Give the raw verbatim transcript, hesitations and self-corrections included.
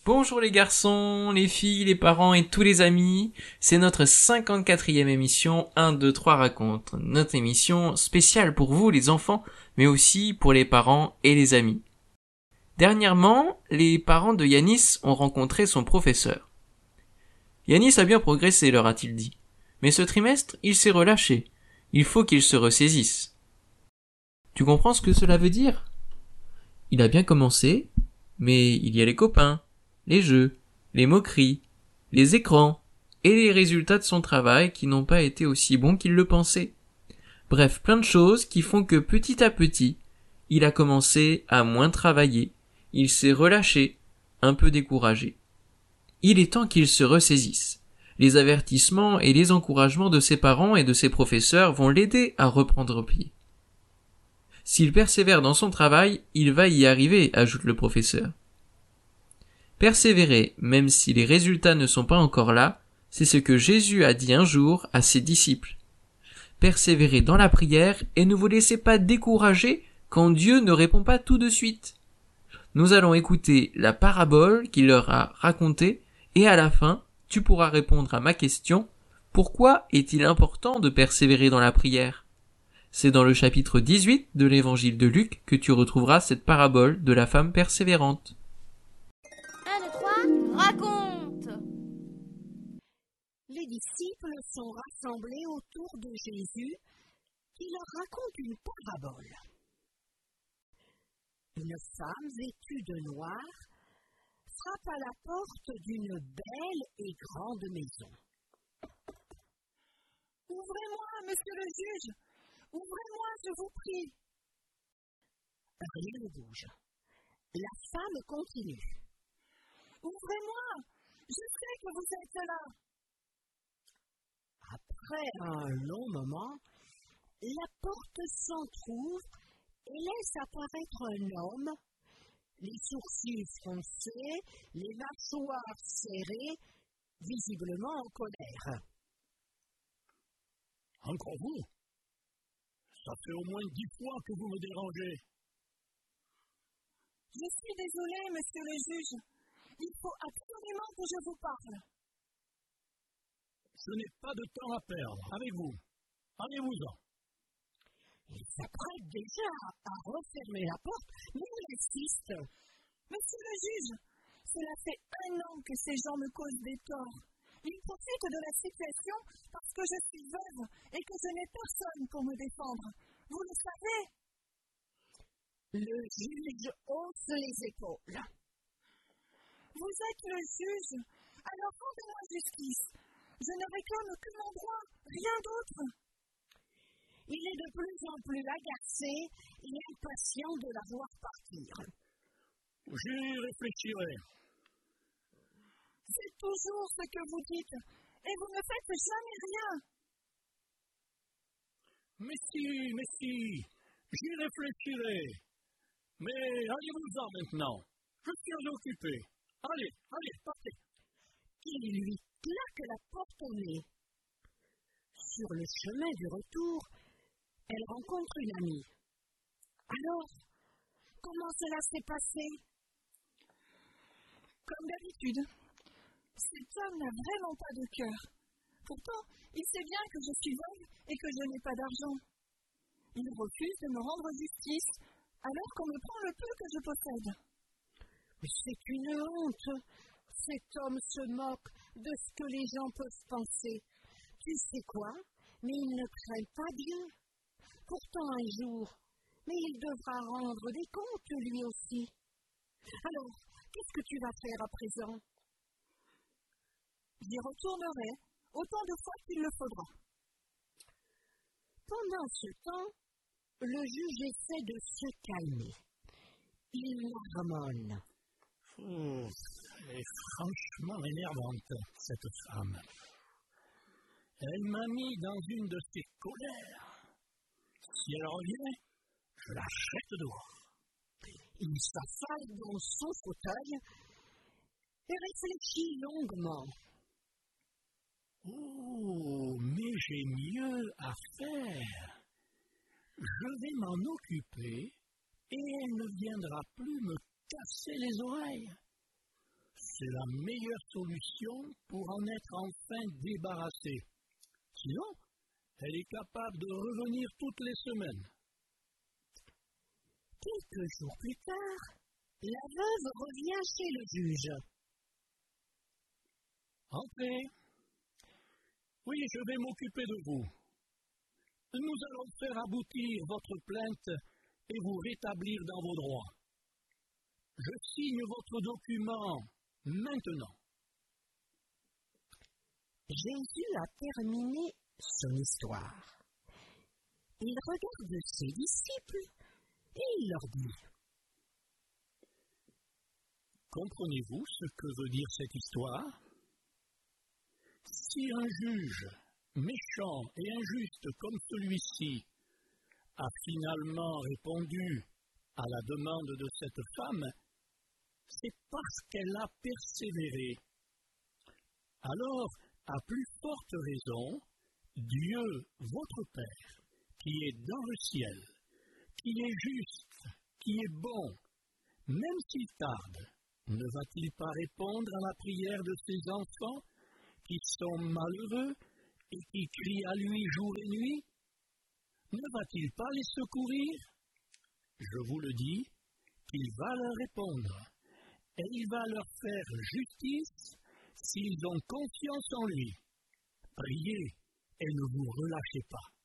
Bonjour les garçons, les filles, les parents et tous les amis, c'est notre cinquante-quatrième émission un, deux, trois raconte, notre émission spéciale pour vous les enfants, mais aussi pour les parents et les amis. Dernièrement, les parents de Yanis ont rencontré son professeur. Yanis a bien progressé, leur a-t-il dit, mais ce trimestre, il s'est relâché, il faut qu'il se ressaisisse. Tu comprends ce que cela veut dire ? Il a bien commencé, mais il y a les copains, les jeux, les moqueries, les écrans, et les résultats de son travail qui n'ont pas été aussi bons qu'il le pensait. Bref, plein de choses qui font que petit à petit, il a commencé à moins travailler, il s'est relâché, un peu découragé. Il est temps qu'il se ressaisisse. Les avertissements et les encouragements de ses parents et de ses professeurs vont l'aider à reprendre pied. S'il persévère dans son travail, il va y arriver, ajoute le professeur. Persévérer, même si les résultats ne sont pas encore là, c'est ce que Jésus a dit un jour à ses disciples. Persévérez dans la prière et ne vous laissez pas décourager quand Dieu ne répond pas tout de suite. Nous allons écouter la parabole qu'il leur a racontée et à la fin, tu pourras répondre à ma question, pourquoi est-il important de persévérer dans la prière ? C'est dans le chapitre dix-huit de l'évangile de Luc que tu retrouveras cette parabole de la femme persévérante. un, deux, trois, raconte! Les disciples sont rassemblés autour de Jésus qui leur raconte une parabole. Une femme vêtue de noir frappe à la porte d'une belle et grande maison. « Ouvrez-moi, monsieur le juge! Ouvrez-moi, je vous prie !» Rien ne bouge. La femme continue. « Ouvrez-moi, je sais que vous êtes là !» Après un long moment, la porte s'entrouvre et laisse apparaître un homme, les sourcils froncés, les mâchoires serrées, visiblement en colère. « Encore vous ? Ça fait au moins dix fois que vous me dérangez. »« Je suis désolé, monsieur le juge. Il faut absolument que je vous parle. »« Je n'ai pas de temps à perdre avec vous. Allez-vous-en. » Il s'apprête déjà à refermer la porte, mais il insiste. « Monsieur le juge, cela fait un an que ces gens me causent des torts. Ils profitent de la situation parce que je suis veuve et que je n'ai personne pour me défendre. Vous le savez ?» Le juge hausse les épaules. « Vous êtes le juge, alors rendez-moi justice. Je ne réclame que mon droit, rien d'autre. » Il est de plus en plus agacé et impatient de la voir partir. « J'y réfléchirai. » C'est toujours ce que vous dites, et vous ne faites jamais rien. « Mais si, mais si, j'y réfléchirai. Mais allez-vous-en maintenant. Je suis occupé. Allez, allez, partez. » Il lui claque la porte au nez. Sur le chemin du retour, elle rencontre une amie. « Alors, comment cela s'est passé ?» Comme d'habitude. Cet homme n'a vraiment pas de cœur. Pourtant, il sait bien que je suis veuve et que je n'ai pas d'argent. Il refuse de me rendre justice, alors qu'on me prend le peu que je possède. Mais c'est une honte. Cet homme se moque de ce que les gens peuvent penser. Tu sais quoi? Mais il ne craint pas Dieu. Pourtant un jour, mais il devra rendre des comptes lui aussi. Alors, qu'est-ce que tu vas faire à présent? J'y retournerai autant de fois qu'il le faudra. Pendant ce temps, le juge essaie de se calmer. Il marmonne. Oh, elle est franchement énervante, cette femme. Elle m'a mis dans une de ses colères. Si elle revient, je la jette dehors. Il s'affale dans son fauteuil et réfléchit longuement. Oh, mais j'ai mieux à faire. Je vais m'en occuper et elle ne viendra plus me casser les oreilles. C'est la meilleure solution pour en être enfin débarrassé. Sinon, elle est capable de revenir toutes les semaines. Quelques jours plus tard, la veuve revient chez le juge. Entrez. Oui, je vais m'occuper de vous. Nous allons faire aboutir votre plainte et vous rétablir dans vos droits. Je signe votre document maintenant. Jésus a terminé son histoire. Il regarde ses disciples et il leur dit: Comprenez-vous ce que veut dire cette histoire? Si un juge méchant et injuste comme celui-ci a finalement répondu à la demande de cette femme, c'est parce qu'elle a persévéré. Alors, à plus forte raison, Dieu, votre Père, qui est dans le ciel, qui est juste, qui est bon, même s'il tarde, ne va-t-il pas répondre à la prière de ses enfants qui sont malheureux et qui crient à lui jour et nuit? Ne va-t-il pas les secourir? Je vous le dis, qu'il va leur répondre, et il va leur faire justice s'ils ont confiance en lui. Priez et ne vous relâchez pas.